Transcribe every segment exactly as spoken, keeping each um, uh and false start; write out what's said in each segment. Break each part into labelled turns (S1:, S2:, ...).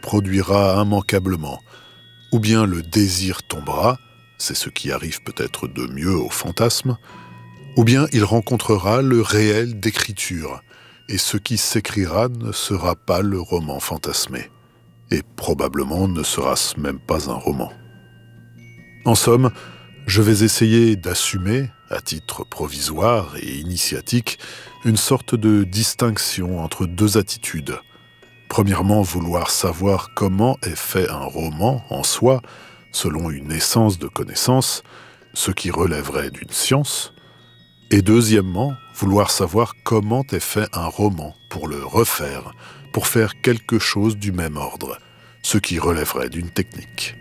S1: produira immanquablement. Ou bien le désir tombera, c'est ce qui arrive peut-être de mieux au fantasme, ou bien il rencontrera le réel d'écriture, et ce qui s'écrira ne sera pas le roman fantasmé, et probablement ne sera-ce même pas un roman. En somme, je vais essayer d'assumer, à titre provisoire et initiatique, une sorte de distinction entre deux attitudes. Premièrement, vouloir savoir comment est fait un roman en soi, selon une essence de connaissance, ce qui relèverait d'une science. Et deuxièmement, vouloir savoir comment est fait un roman pour le refaire, pour faire quelque chose du même ordre, ce qui relèverait d'une technique.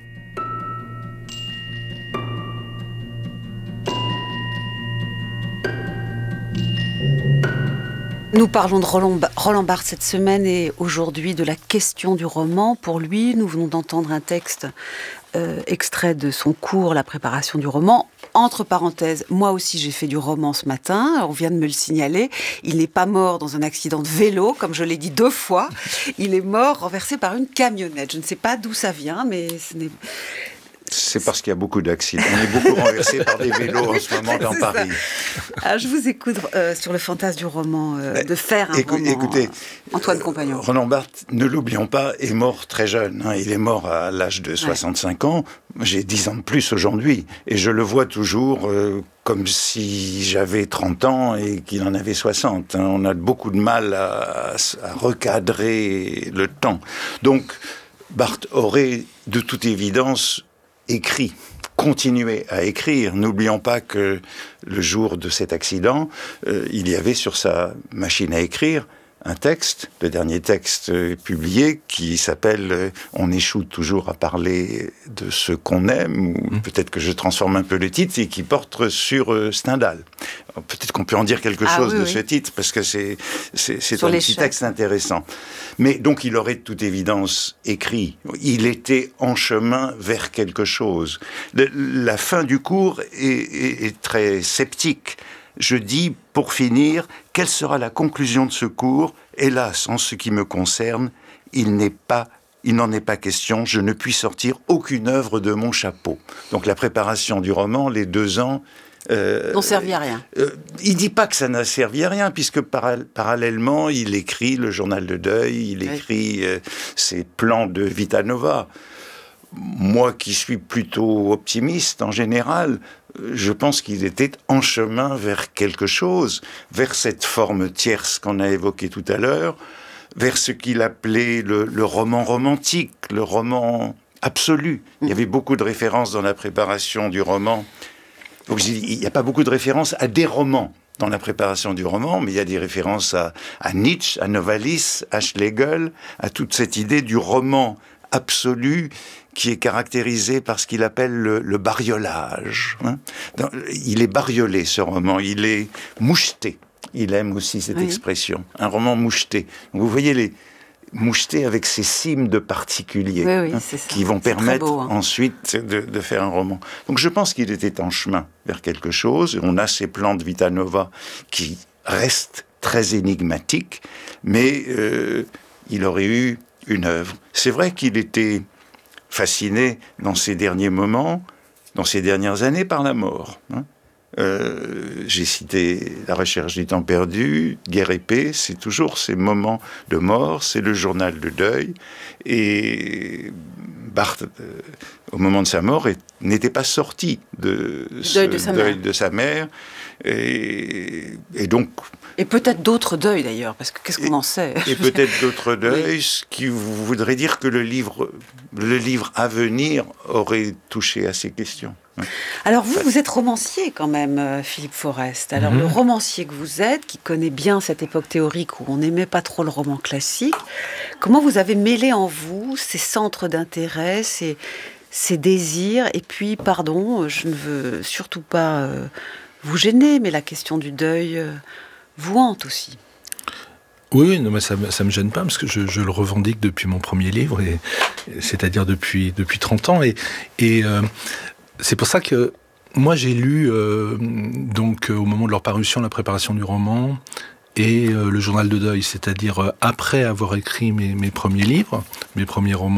S2: Nous parlons de Roland, Roland Barthes cette semaine et aujourd'hui de la question du roman. Pour lui, nous venons d'entendre un texte euh, extrait de son cours « La préparation du roman ». Entre parenthèses, moi aussi j'ai fait du roman ce matin, on vient de me le signaler. Il n'est pas mort dans un accident de vélo, comme je l'ai dit deux fois. Il est mort renversé par une camionnette. Je ne sais pas d'où ça vient, mais ce n'est...
S3: C'est parce qu'il y a beaucoup d'accidents. On est beaucoup renversés par des vélos en ce moment dans Paris.
S2: Alors, je vous écoute euh, sur le fantasme du roman, euh, de faire un
S3: Écou-
S2: roman.
S3: Écoutez,
S2: Antoine Compagnon.
S3: Roland Barthes, ne l'oublions pas, est mort très jeune. Hein. Il est mort à l'âge de soixante-cinq ouais. ans. J'ai dix ans de plus aujourd'hui. Et je le vois toujours euh, comme si j'avais trente ans et qu'il en avait soixante. Hein. On a beaucoup de mal à, à recadrer le temps. Donc, Barthes aurait, de toute évidence, écrit, continuer à écrire. N'oublions pas que le jour de cet accident, euh, il y avait sur sa machine à écrire un texte, le dernier texte euh, publié, qui s'appelle euh, « On échoue toujours à parler de ce qu'on aime », ou mmh. peut-être que je transforme un peu le titre, et qui porte sur euh, Stendhal. Alors, peut-être qu'on peut en dire quelque ah, chose oui, de oui. ce titre, parce que c'est, c'est, c'est un petit texte intéressant. Mais donc, il aurait de toute évidence écrit. Il était en chemin vers quelque chose. Le, la fin du cours est, est, est très sceptique. Je dis, pour finir, quelle sera la conclusion de ce cours ? Hélas, en ce qui me concerne, il n'est pas, il n'en est pas question, je ne puis sortir aucune œuvre de mon chapeau. Donc la préparation du roman, les deux ans...
S2: Euh, n'ont servi à rien.
S3: Euh, il ne dit pas que ça n'a servi à rien, puisque para- parallèlement, il écrit le journal de deuil, il écrit oui. euh, ses plans de Vita Nova. Moi qui suis plutôt optimiste en général, je pense qu'il était en chemin vers quelque chose, vers cette forme tierce qu'on a évoquée tout à l'heure, vers ce qu'il appelait le, le roman romantique, le roman absolu. Mmh. Il y avait beaucoup de références dans la préparation du roman. Donc, il n'y a pas beaucoup de références à des romans dans la préparation du roman, mais il y a des références à, à Nietzsche, à Novalis, à Schlegel, à toute cette idée du roman absolu qui est caractérisé par ce qu'il appelle le, le bariolage. Hein. Il est bariolé, ce roman, il est moucheté. Il aime aussi cette oui. expression, un roman moucheté. Donc vous voyez les moucheté avec ces cimes de particuliers
S2: oui, oui,
S3: hein, qui vont c'est permettre beau, hein. ensuite de, de faire un roman. Donc je pense qu'il était en chemin vers quelque chose. On a ces plans de Vita Nova qui restent très énigmatiques, mais euh, il aurait eu une œuvre. C'est vrai qu'il était fasciné dans ses derniers moments, dans ses dernières années, par la mort. Hein. Euh, j'ai cité La recherche du temps perdu, Guerre et paix, c'est toujours ces moments de mort, c'est le journal de deuil. Et Barthes, euh, au moment de sa mort, est, n'était pas sorti de ce deuil de sa deuil mère. De sa mère. Et, et donc...
S2: Et peut-être d'autres deuils d'ailleurs, parce que qu'est-ce qu'on
S3: et,
S2: en sait ?
S3: Et peut-être d'autres deuils, oui. Ce qui voudrait dire que le livre, le livre à venir aurait touché à ces questions.
S2: Alors vous, vous êtes romancier quand même, Philippe Forest. Alors mmh. le romancier que vous êtes, qui connaît bien cette époque théorique où on n'aimait pas trop le roman classique, comment vous avez mêlé en vous ces centres d'intérêt, ces, ces désirs, et puis, pardon, je ne veux surtout pas euh, vous gêner, mais la question du deuil euh, vous hante aussi.
S4: Oui, non, mais ça ne me gêne pas, parce que je, je le revendique depuis mon premier livre, et, c'est-à-dire depuis, depuis trente ans, et... et euh, c'est pour ça que moi j'ai lu euh, donc euh, au moment de leur parution la préparation du roman et euh, le journal de deuil, c'est-à-dire euh, après avoir écrit mes, mes premiers livres, mes premiers romans.